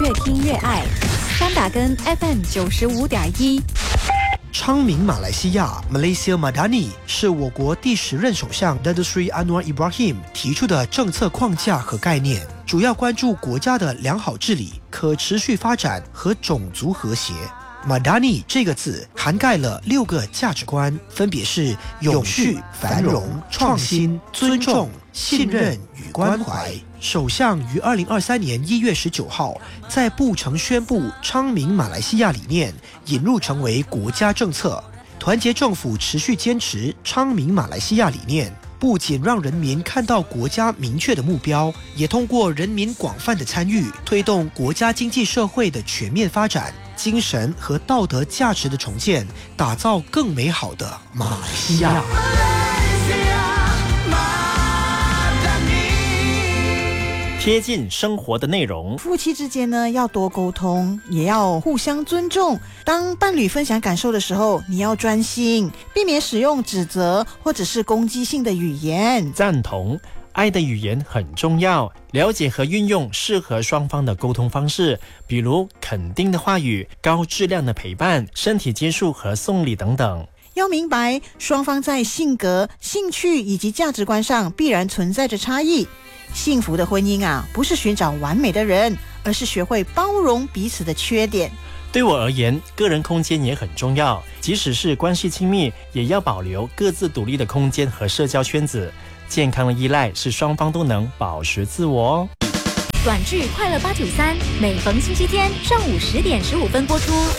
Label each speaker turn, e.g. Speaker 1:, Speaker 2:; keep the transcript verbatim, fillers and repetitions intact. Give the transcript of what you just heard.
Speaker 1: 越听越爱。三打根 F M 九十五点一。
Speaker 2: 昌明马来西亚 Malaysia Madani 是我国第十任首相 Datuk Seri Anwar Ibrahim 提出的政策框架和概念，主要关注国家的良好治理、可持续发展和种族和谐。Madani 这个字涵盖了六个价值观，分别是永续、繁荣、创新、尊重、信任与关怀。首相于二零二三年一月十九号在布城宣布昌明马来西亚理念引入成为国家政策。团结政府持续坚持昌明马来西亚理念，不仅让人民看到国家明确的目标，也通过人民广泛的参与，推动国家经济社会的全面发展，精神和道德价值的重建，打造更美好的马来西亚。
Speaker 3: 贴近生活的内容，
Speaker 4: 夫妻之间呢要多沟通，也要互相尊重。当伴侣分享感受的时候，你要专心，避免使用指责或者是攻击性的语言。
Speaker 3: 赞同，爱的语言很重要，了解和运用适合双方的沟通方式，比如肯定的话语、高质量的陪伴、身体接触和送礼等等。
Speaker 4: 要明白，双方在性格、兴趣以及价值观上必然存在着差异。幸福的婚姻啊，不是寻找完美的人，而是学会包容彼此的缺点。
Speaker 3: 对我而言，个人空间也很重要，即使是关系亲密，也要保留各自独立的空间和社交圈子。健康的依赖是双方都能保持自我哦。
Speaker 1: 短剧《快乐八九三》每逢星期天上午十点十五分播出。